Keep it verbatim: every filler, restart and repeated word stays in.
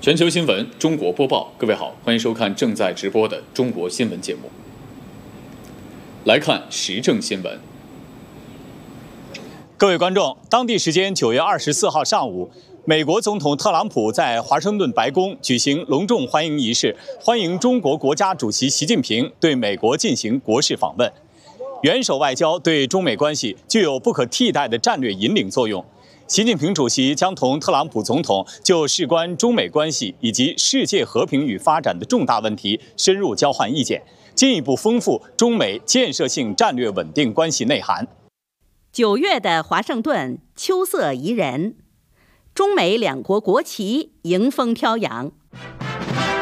全球新闻，中国播报。各位好，欢迎收看正在直播的中国新闻节目。来看时政新闻。各位观众，当地时间九月二十四号上午，美国总统特朗普在华盛顿白宫举行隆重欢迎仪式，欢迎中国国家主席习近平对美国进行国事访问。元首外交对中美关系具有不可替代的战略引领作用。习近平主席将同特朗普总统就事关中美关系以及世界和平与发展的重大问题深入交换意见，进一步丰富中美建设性战略稳定关系内涵。 九月的华盛顿秋色宜人，中美两国国旗迎风飘扬。